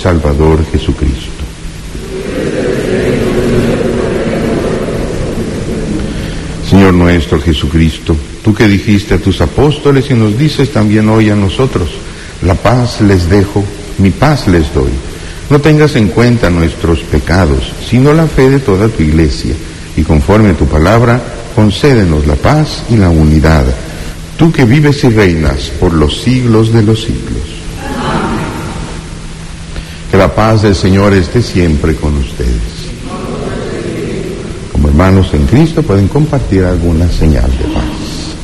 Salvador Jesucristo. Señor nuestro Jesucristo, tú que dijiste a tus apóstoles y nos dices también hoy a nosotros, la paz les dejo, mi paz les doy. No tengas en cuenta nuestros pecados, sino la fe de toda tu iglesia, y conforme a tu palabra, concédenos la paz y la unidad, tú que vives y reinas por los siglos de los siglos. Amén. Que la paz del Señor esté siempre con ustedes. Como hermanos en Cristo pueden compartir alguna señal de paz.